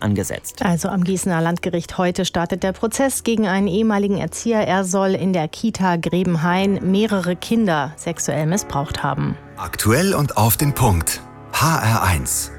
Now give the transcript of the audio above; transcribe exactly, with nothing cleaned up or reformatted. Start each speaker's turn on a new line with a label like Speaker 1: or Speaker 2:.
Speaker 1: angesetzt.
Speaker 2: Also am Gießener Landgericht heute startet der Prozess gegen einen ehemaligen Erzieher. Er soll in der Kita Grebenhain mehrere Kinder sexuell missbraucht haben.
Speaker 3: Aktuell und auf den Punkt. H R eins.